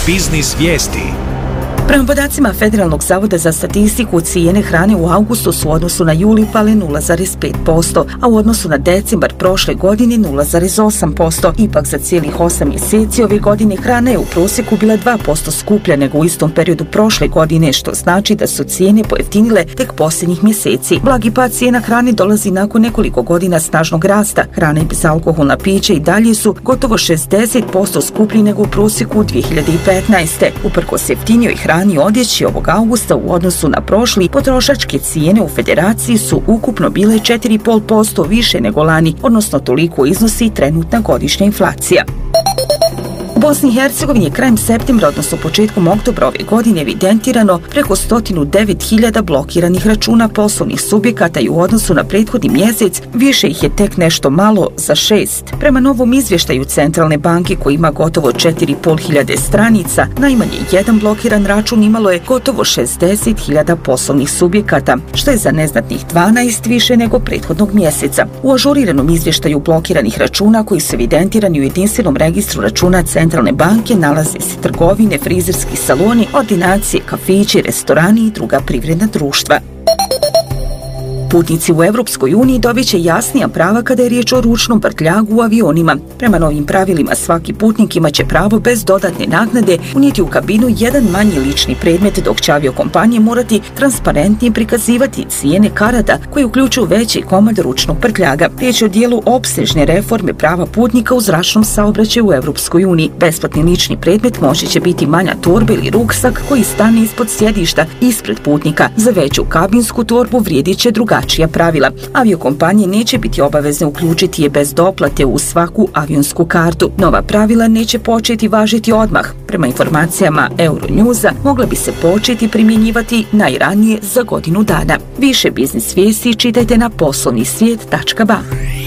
Biznis vijesti. Prema podacima Federalnog zavoda za statistiku, cijene hrane u augustu su u odnosu na juli pale 0,5%, a u odnosu na decembar prošle godine 0,8%. Ipak za cijelih 8 mjeseci ove godine hrana je u prosjeku bila 2% skuplja nego u istom periodu prošle godine, što znači da su cijene pojeftinile tek posljednjih mjeseci. Blagi pad cijena hrane dolazi nakon nekoliko godina snažnog rasta. Hrana i bezalkoholna pića i dalje su gotovo 60% skuplji nego u prosjeku 2015. Uprkos jeftinijoj hrani i odjeći ovog augusta u odnosu na prošli, potrošačke cijene u Federaciji su ukupno bile 4,5% više nego lani, odnosno toliko iznosi trenutna godišnja inflacija. U Bosni i Hercegovini je krajem septembra, odnosno početkom oktobra ove godine, evidentirano preko 109.000 blokiranih računa poslovnih subjekata i u odnosu na prethodni mjesec više ih je tek nešto malo za 6. Prema novom izvještaju Centralne banke, koji ima gotovo 4.500 stranica, najmanje jedan blokiran račun imalo je gotovo 60.000 poslovnih subjekata, što je za neznatnih 12 više nego prethodnog mjeseca. U ažuriranom izvještaju blokiranih računa, koji su evidentirani u jedinstvenom registru računa Centralne banke, nalaze se trgovine, frizerski saloni, ordinacije, kafići, restorani i druga privredna društva. Putnici u Europskoj uniji dobit će jasnija prava kada je riječ o ručnom prtljagu u avionima. Prema novim pravilima svaki putnik imaće pravo bez dodatne naknade unijeti u kabinu jedan manji lični predmet, dok će aviokompanije morati transparentnije prikazivati cijene karata koje uključuju veći komad ručnog prtljaga. Riječ je o dijelu opsežne reforme prava putnika u zračnom saobraćaju u Europskoj uniji. Besplatni lični predmet moći će biti manja torba ili ruksak koji stane ispod sjedišta ispred putnika. Za veću kabinsku torbu vrijedit će drugačija pravila. Aviokompanije neće biti obavezne uključiti je bez doplate u svaku avionsku kartu. Nova pravila neće početi važiti odmah. Prema informacijama Euronewsa, mogla bi se početi primjenjivati najranije za godinu dana. Više biznis vijesti čitajte na poslovnisvijet.ba.